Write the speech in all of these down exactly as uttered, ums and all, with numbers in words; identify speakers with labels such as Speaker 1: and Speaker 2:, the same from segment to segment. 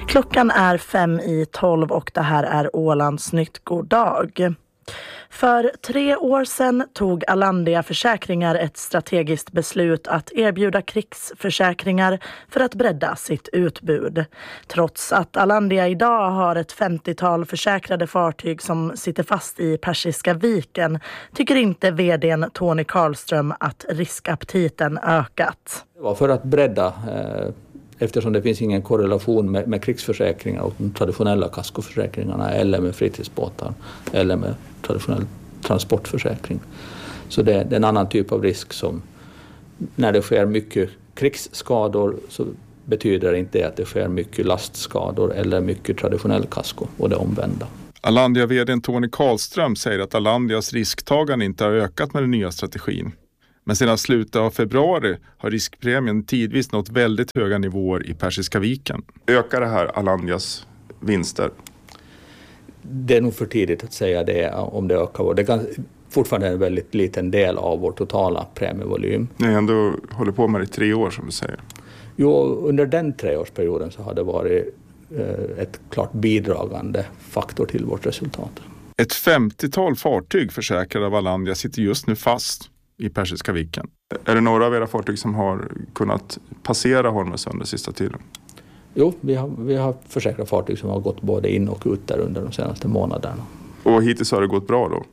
Speaker 1: Klockan är fem i tolv och det här är Ålandsnytt. God dag. För tre år sedan tog Alandia Försäkringar ett strategiskt beslut att erbjuda krigsförsäkringar för att bredda sitt utbud. Trots att Alandia idag har ett femtiotal försäkrade fartyg som sitter fast i Persiska viken tycker inte vdn Tony Karlström att riskaptiten ökat.
Speaker 2: Det var för att bredda, eh, eftersom det finns ingen korrelation med, med krigsförsäkringar och de traditionella kaskoförsäkringarna eller med fritidsbåtar eller med traditionell transportförsäkring. Så det, det är en annan typ av risk som när det sker mycket krigsskador så betyder det inte att det sker mycket lastskador eller mycket traditionell kasko och det omvända.
Speaker 3: Alandia-vdn Tony Karlström säger att Alandias risktagande inte har ökat med den nya strategin. Men sedan slutet av februari har riskpremien tidvis nått väldigt höga nivåer i Persiska viken. Ökar det här Alandias vinster?
Speaker 2: Det är nog för tidigt att säga det om det ökar. Det kan fortfarande en väldigt liten del av vår totala premievolym.
Speaker 3: Ni har ändå hållit på med det i tre år som du säger.
Speaker 2: Jo, under den treårsperioden så har det varit eh, ett klart bidragande faktor till vårt resultat.
Speaker 3: Ett femtiotal fartyg försäkrade av Alandia sitter just nu fast i Persiska viken. Är det några av era fartyg som har kunnat passera Holmesund den sista tiden?
Speaker 2: Jo, vi har, vi har försäkrat fartyg som har gått både in och ut där under de senaste månaderna.
Speaker 3: Och hittills har det gått bra då?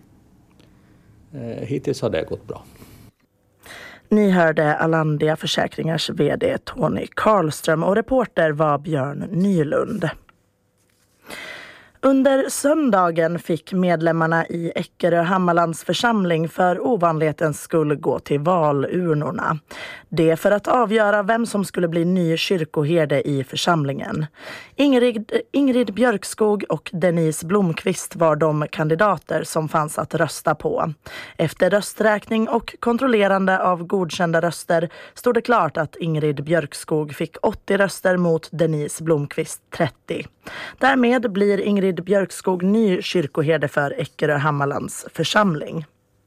Speaker 2: Eh, hittills har det gått bra.
Speaker 1: Ni hörde Alandia Försäkringars vd Tony Karlström och reporter var Björn Nylund. Under söndagen fick medlemmarna i Eckerö Hammarlands församling för ovanlighetens skull gå till valurnorna. Det för att avgöra vem som skulle bli ny kyrkoherde i församlingen. Ingrid, Ingrid Björkskog och Denise Blomqvist var de kandidater som fanns att rösta på. Efter rösträkning och kontrollerande av godkända röster stod det klart att Ingrid Björkskog fick åttio röster mot Denise Blomqvist trettio. Därmed blir Ingrid Björkskog ny kyrkoherde för Eckerö Hammarlands församling.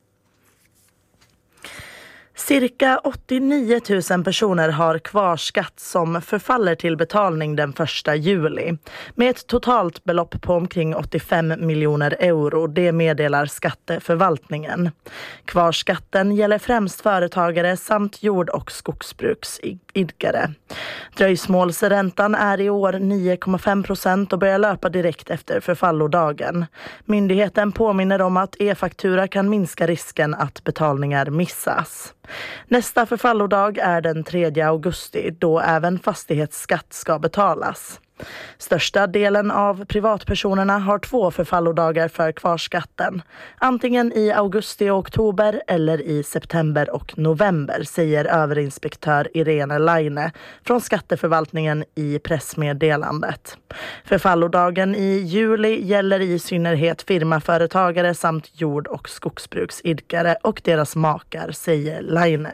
Speaker 1: Cirka åttionio tusen personer har kvarskatt som förfaller till betalning den första juli. Med ett totalt belopp på omkring åttiofem miljoner euro, det meddelar skatteförvaltningen. Kvarskatten gäller främst företagare samt jord- och skogsbruksidkare. Dröjsmålsräntan är i år nio komma fem procent och börjar löpa direkt efter förfallodagen. Myndigheten påminner om att e-faktura kan minska risken att betalningar missas. Nästa förfallodag är den tredje augusti då även fastighetsskatt ska betalas. Största delen av privatpersonerna har två förfallodagar för kvarskatten. Antingen i augusti och oktober eller i september och november, säger överinspektör Irene Laine från skatteförvaltningen i pressmeddelandet. Förfallodagen i juli gäller i synnerhet firmaföretagare samt jord- och skogsbruksidkare och deras makar, säger Laine.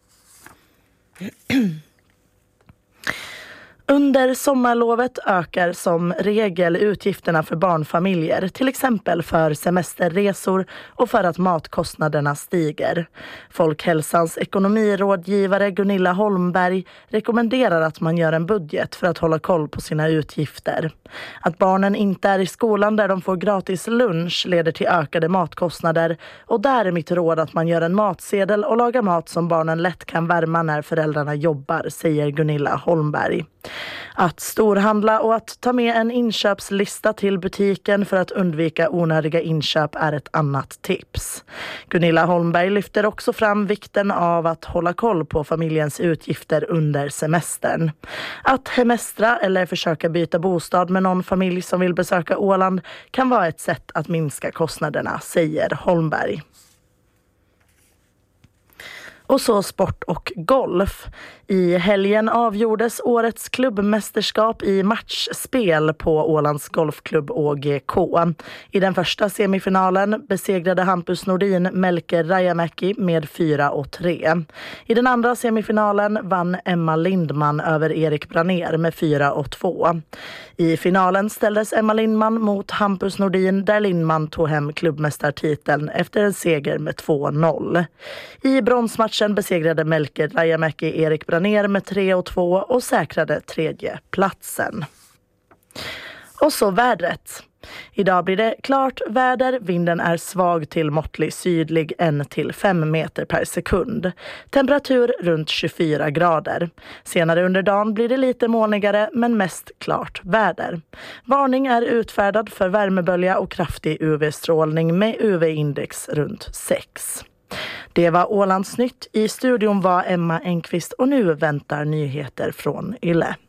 Speaker 1: Under sommarlovet ökar som regel utgifterna för barnfamiljer, till exempel för semesterresor och för att matkostnaderna stiger. Folkhälsans ekonomirådgivare Gunilla Holmberg rekommenderar att man gör en budget för att hålla koll på sina utgifter. Att barnen inte är i skolan där de får gratis lunch leder till ökade matkostnader och där är mitt råd att man gör en matsedel och lagar mat som barnen lätt kan värma när föräldrarna jobbar, säger Gunilla Holmberg. Att storhandla och att ta med en inköpslista till butiken för att undvika onödiga inköp är ett annat tips. Gunilla Holmberg lyfter också fram vikten av att hålla koll på familjens utgifter under semestern. Att hemestra eller försöka byta bostad med någon familj som vill besöka Åland kan vara ett sätt att minska kostnaderna, säger Holmberg. Och så sport och golf. I helgen avgjordes årets klubbmästerskap i matchspel på Ålands Golfklubb Å G K. I den första semifinalen besegrade Hampus Nordin Melker Rajamäki med fyra och tre. I den andra semifinalen vann Emma Lindman över Erik Braner med fyra och två. I finalen ställdes Emma Lindman mot Hampus Nordin där Lindman tog hem klubbmästartiteln efter en seger med två noll. I bronsmatchen besegrade Melker Rajamäki Erik Braner med tre och två och säkrade tredje platsen. Och så vädret. Idag blir det klart väder, vinden är svag till måttlig sydlig en till fem meter per sekund. Temperatur runt tjugofyra grader. Senare under dagen blir det lite molnigare men mest klart väder. Varning är utfärdad för värmebölja och kraftig U V-strålning med U V-index runt sex. Det var Ålandsnytt. I studion var Emma Enqvist och nu väntar nyheter från Yle.